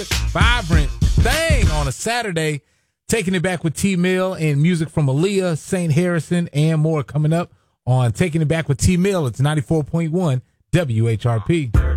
Vibrant thing on a Saturday. Taking it back with T Mill and music from Aaliyah, St. Harrison, and more coming up on Taking It Back with T Mill. It's 94.1 WHRP.